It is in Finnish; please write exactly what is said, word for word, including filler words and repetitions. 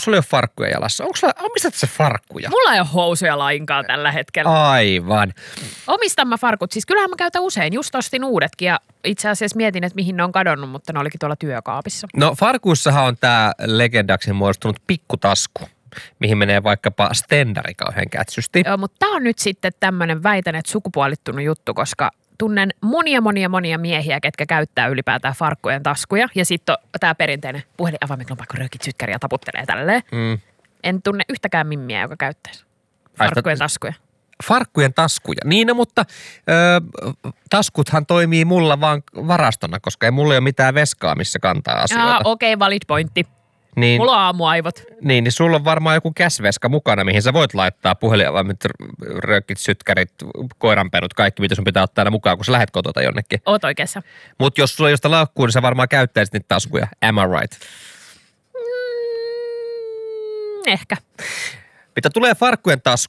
sulla ei ole farkkuja jalassa? Onko sulla, omistat sä farkkuja? Mulla ei ole housuja lainkaan tällä hetkellä. Aivan. Omistan mä farkut. Siis kyllähän mä käytän usein. Just ostin uudetkin ja itse asiassa mietin, että mihin ne on kadonnut, mutta ne olikin tuolla työkaapissa. No farkuissahan on tää legendaksi muodostunut pikkutasku, mihin menee vaikkapa stendari kauhean kätsysti. Joo, mutta tää on nyt sitten tämmönen väitän, että sukupuolittunut juttu, koska tunnen monia, monia, monia miehiä, ketkä käyttää ylipäätään farkkujen taskuja. Ja sitten on tää perinteinen puhelinavaimen vaikka röökit sytkäri ja taputtelee tälleen. Mm. En tunne yhtäkään mimmiä, joka käyttäisi farkkujen taskuja. Farkkujen taskuja. Niin, no, mutta ö, taskuthan toimii mulla vaan varastona, koska ei mulla ole mitään veskaa, missä kantaa asioita. Aa, okei, okay, valid pointti. Niin, mulla on aamuaivot. Niin, niin sulla on varmaan joku käsveska mukana, mihin sä voit laittaa puhelinavaimet, röökit, sytkärit, koiranperut, kaikki, mitä sun pitää ottaa aina mukaan, kun sä lähet kotota jonnekin. Oot oikeassa. Mutta jos sulla ei josta laukkuun, niin sä varmaan käyttäisit niitä taskuja. Am I right? Mm, ehkä. Mitä tulee farkkujen taskuun?